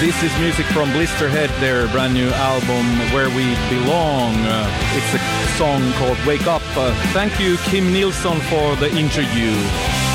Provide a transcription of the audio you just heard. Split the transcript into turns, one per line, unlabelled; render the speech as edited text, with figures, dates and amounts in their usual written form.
This is music from Blisterhead, their brand new album Where We Belong. It's a song called Wake Up. Thank you, Kim Nilsson, for the interview.